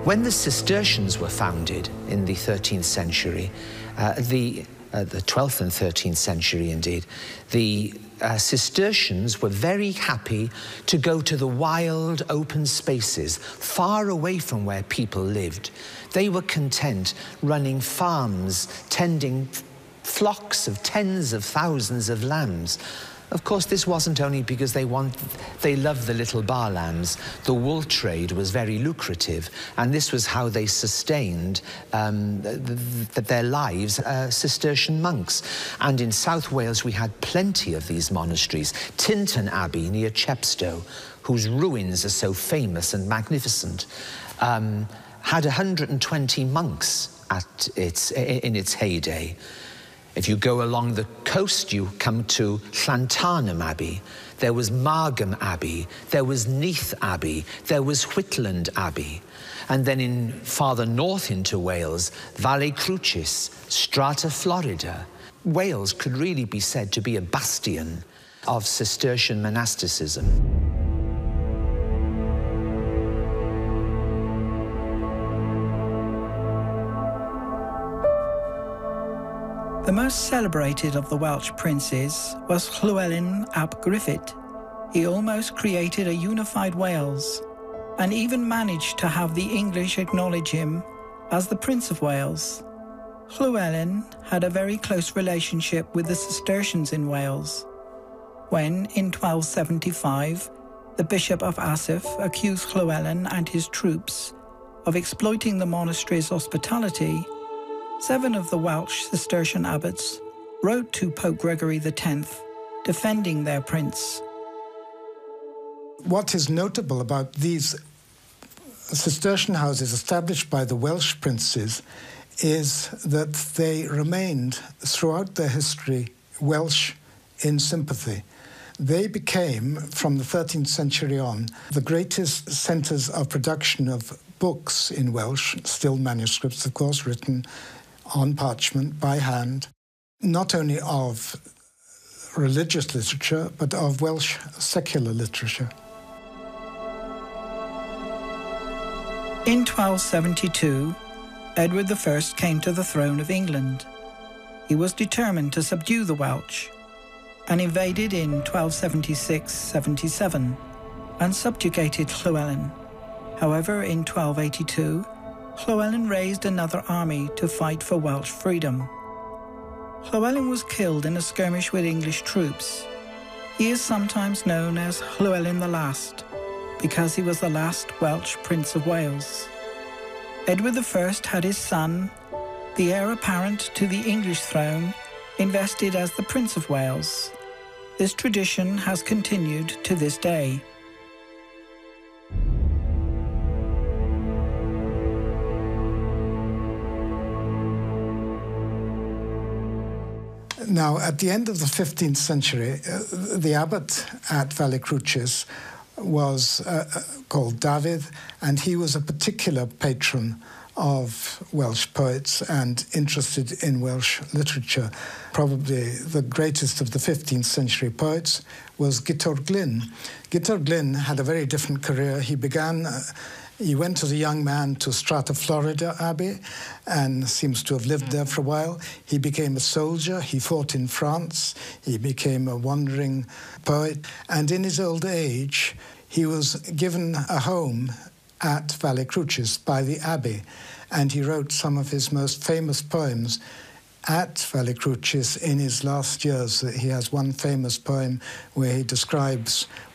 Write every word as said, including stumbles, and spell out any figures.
When the Cistercians were founded in the thirteenth century, uh, the, uh, the twelfth and thirteenth century indeed, the uh, Cistercians were very happy to go to the wild, open spaces, far away from where people lived. They were content running farms, tending flocks of tens of thousands of lambs. Of course, this wasn't only because they want, they loved the little bar lambs. The wool trade was very lucrative, and this was how they sustained um, th th their lives, uh, Cistercian monks. And in South Wales, we had plenty of these monasteries. Tintern Abbey near Chepstow, whose ruins are so famous and magnificent, um, had one hundred twenty monks at its, in its heyday. If you go along the coast, you come to Llantarnam Abbey. There was Margam Abbey. There was Neath Abbey. There was Whitland Abbey. And then in farther north into Wales, Valle Crucis, Strata Florida. Wales could really be said to be a bastion of Cistercian monasticism. The most celebrated of the Welsh princes was Llywelyn ap Gruffydd. He almost created a unified Wales and even managed to have the English acknowledge him as the Prince of Wales. Llywelyn had a very close relationship with the Cistercians in Wales. When, in twelve seventy-five, the Bishop of Asaph accused Llywelyn and his troops of exploiting the monastery's hospitality, seven of the Welsh Cistercian abbots wrote to Pope Gregory the tenth, defending their prince. What is notable about these Cistercian houses established by the Welsh princes is that they remained, throughout their history, Welsh in sympathy. They became, from the thirteenth century on, the greatest centres of production of books in Welsh, still manuscripts, of course, written on parchment by hand, not only of religious literature, but of Welsh secular literature. In twelve seventy-two, Edward the First came to the throne of England. He was determined to subdue the Welsh and invaded in twelve seventy-six seventy-seven and subjugated Llywelyn. However, in twelve eighty-two, Llywelyn raised another army to fight for Welsh freedom. Llywelyn was killed in a skirmish with English troops. He is sometimes known as Llywelyn the Last because he was the last Welsh Prince of Wales. Edward the First had his son, the heir apparent to the English throne, invested as the Prince of Wales. This tradition has continued to this day. Now, at the end of the fifteenth century, uh, the abbot at Valle Crucis was uh, called Dafydd, and he was a particular patron of Welsh poets and interested in Welsh literature. Probably the greatest of the fifteenth century poets was Gutor Glyn. Gutor Glyn had a very different career. He began... Uh, He went as a young man to Strata Florida Abbey and seems to have lived there for a while. He became a soldier. He fought in France. He became a wandering poet. And in his old age, he was given a home at Valle Crucis by the abbey. And he wrote some of his most famous poems at Valle Crucis in his last years. He has one famous poem where he describes